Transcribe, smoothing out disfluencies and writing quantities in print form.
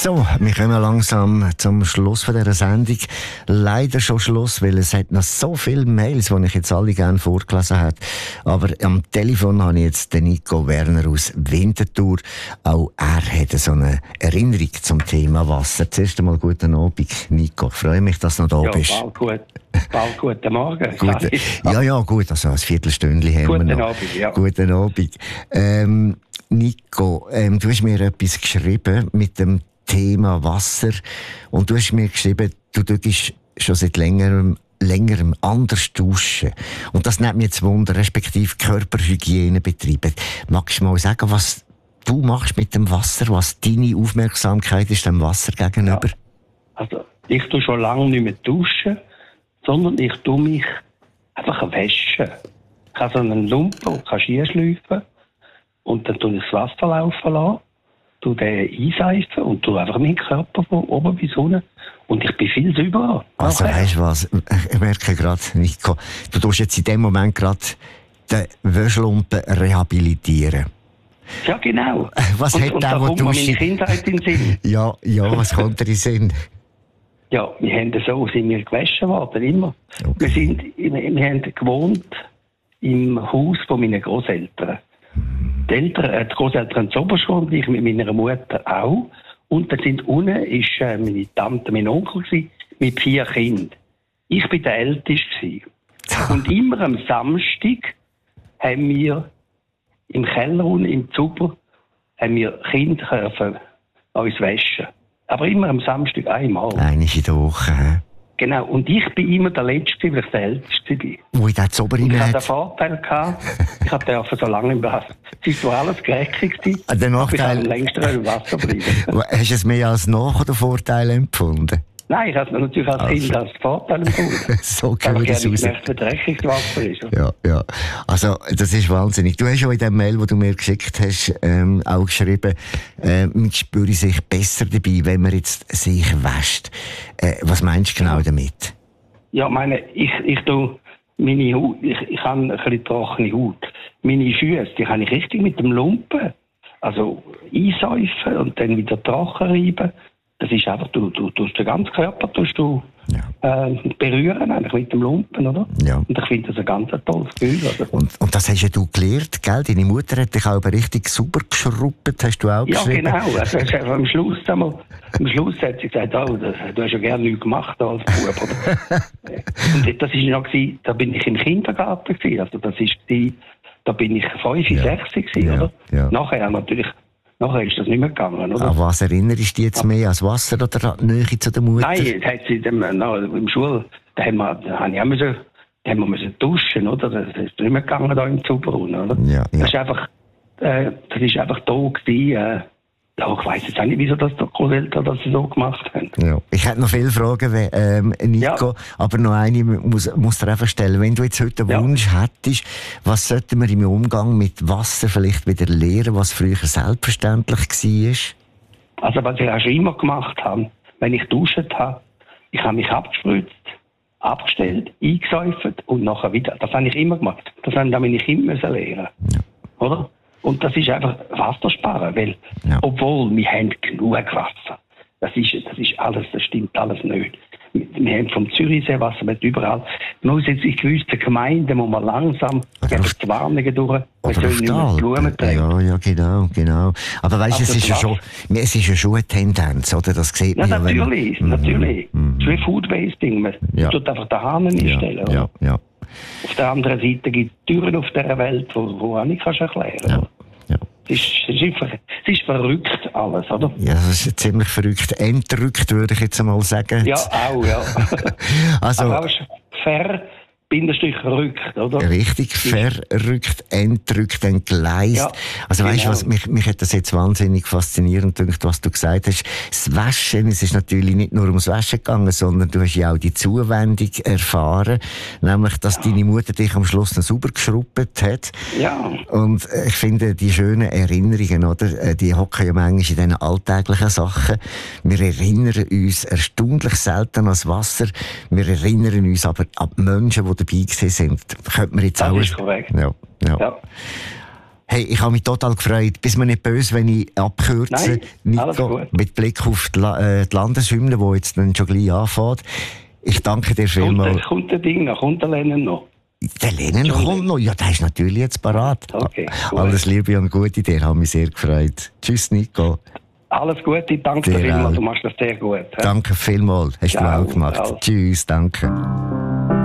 So, wir kommen langsam zum Schluss von dieser Sendung. Leider schon Schluss, weil es hat noch so viele Mails, die ich jetzt alle gerne vorgelesen hätte. Aber am Telefon habe ich jetzt den Nico Werner aus Winterthur. Auch er hat so eine Erinnerung zum Thema Wasser. Zuerst einmal guten Abend, Nico. Ich freue mich, dass du noch da bist. Bald guten Morgen. Ja, gut, also ein Viertelstündchen haben wir noch. Guten Abend, ja. Guten Abend. Nico, du hast mir etwas geschrieben mit dem Thema Wasser und du hast mir geschrieben, du tust schon seit längerem anders duschen. Und das nimmt mich jetzt Wunder, respektive Körperhygiene betreiben. Magst du mal sagen, was du machst mit dem Wasser, was deine Aufmerksamkeit ist dem Wasser gegenüber? Ja. Also, ich tue schon lange nicht mehr duschen, sondern ich tue mich einfach waschen. Ich habe so einen Lumpen und kann Ski schleifen und dann tue ich das Wasser laufen lassen, tue den einseifen und tue einfach meinen Körper von oben bis unten und ich bin viel sauberer. Also weißt du was, ich merke gerade, Nico, du tust jetzt in dem Moment gerade den Wäschlumpen rehabilitieren. Ja, genau. Was hat und der, da wo kommt du mir meine Kindheit in den Sinn. Ja, was kommt dir in den Sinn? Ja, sind wir gewaschen worden, immer. Okay. Wir haben gewohnt im Haus von meinen Großeltern. Die Großeltern zu Oberschwund, ich mit meiner Mutter auch. Und dann unten ist meine Tante, mein Onkel gewesen, mit 4 Kindern. Ich war der Älteste. Und immer am Samstag haben wir im Keller unten, im Zuber, haben wir Kinder uns waschen. Aber immer am Samstag einmal. Einmal in der Woche. Genau. Und ich bin immer der Letzte, weil ich der Älteste bin. Wo ich den Zober rein Ich hatte hat. den Vorteil gehabt, ich durfte so lange im Wasser. Es war alles gerecht gewesen. Der Nachteil. Ich am längsten im Wasser bleiben. Hast du es mehr als Nach- oder Vorteil empfunden? Nein, ich habe es natürlich als Kind als Vorteil empfunden. So Aber können wir ich das habe raus. nicht gemerkt, wie dreckig das Wasser ist. Ja. Also, das ist wahnsinnig. Du hast auch in dem Mail, das du mir geschickt hast, auch geschrieben, man spüre sich besser dabei, wenn man jetzt sich wäscht. Was meinst du genau damit? Ja, ich tue meine Haut, ich habe ein bisschen trockene Haut. Meine Füße, die kann ich richtig mit dem Lumpen, also einsäufen und dann wieder trocken reiben. Das ist einfach, du tust den ganzen Körper berühren, eigentlich mit dem Lumpen, oder? Ja. Und ich finde das ein ganz tolles Gefühl. Also. Und das hast ja du gelernt, gell? Deine Mutter hat dich auch richtig sauber geschrubbt, hast du auch geschrieben? Ja, genau. Also, am Schluss hat sie gesagt, du hast ja gerne nichts gemacht als Bub. Oder? Und das war noch, da bin ich im Kindergarten gewesen. Also das ist, da bin ich 5, 6 gewesen, oder? Ja. Nachher ist das nicht mehr gegangen, oder? An was erinnerst du dich jetzt mehr? Ans Wasser oder an die Nähe zu der Mutter? Nein, das hat sie im Schul, da haben wir müssen duschen, oder? Das ist nicht mehr gegangen da im Zubrunnen, oder? Ja. Das ist einfach da gewesen, ich weiss jetzt auch nicht, wieso das die Großeltern das so gemacht haben. Ja. Ich hätte noch viele Fragen, Nico, aber noch eine muss dir einfach stellen. Wenn du jetzt heute einen Wunsch hättest, was sollten wir im Umgang mit Wasser vielleicht wieder lernen, was früher selbstverständlich war? Also was ich auch schon immer gemacht habe, wenn ich duscht habe, ich habe mich abgespritzt, abgestellt, eingesäuft und nachher wieder. Das habe ich immer gemacht. Das haben meine Kinder lernen müssen. Oder? Und das ist einfach Wasser sparen, weil, obwohl wir haben genug Wasser. Das ist alles, das stimmt alles nicht. Wir haben vom Zürichsee Wasser mit überall. Nur jetzt in gewissen Gemeinden muss man langsam die Warnungen durch. Man soll nicht mehr Blumen tragen. Ja, genau. Aber weißt du, es ist ja schon eine Tendenz, oder? Das sieht man natürlich. Das ist wie Food-Wasting. Man tut einfach den Hahn einstellen. Ja. Auf der anderen Seite gibt es Türen auf dieser Welt, die auch nicht erklären kannst. Ja. Es ist verrückt alles, oder? Ja, das ist ziemlich verrückt. Entrückt, würde ich jetzt einmal sagen. Ja, auch, ja. Also, aber auch Bindestrich-rückt, oder? Richtig, verrückt, entrückt, entgleist. Ja, also weißt du was, mich hat das jetzt wahnsinnig faszinierend gedacht, was du gesagt hast. Das Waschen, es ist natürlich nicht nur ums Waschen gegangen, sondern du hast ja auch die Zuwendung erfahren. Nämlich, dass deine Mutter dich am Schluss noch sauber geschrubbt hat. Ja. Und ich finde, die schönen Erinnerungen, oder? Die hocken ja manchmal in diesen alltäglichen Sachen. Wir erinnern uns erstaunlich selten an das Wasser. Wir erinnern uns aber an die Menschen, die dabei gewesen sind. Könnte man jetzt das auch... ist korrekt. Ja. Hey, ich habe mich total gefreut. Bist mir nicht böse, wenn ich abkürze, Nein, alles Nico, gut. mit Blick auf die Landeshymne, die jetzt dann schon gleich anfängt. Ich danke dir vielmals. Kommt der Ding noch? Kommt der Lennon noch? Der Lennon kommt noch. Ja, der ist natürlich jetzt parat. Okay, gut. Alles Liebe und Gute dir, hat mich sehr gefreut. Tschüss, Nico. Alles Gute, danke Dir vielmals, auch. du machst das sehr gut. He? Danke vielmals, hast du Ciao, auch gemacht. ciao. Tschüss, danke.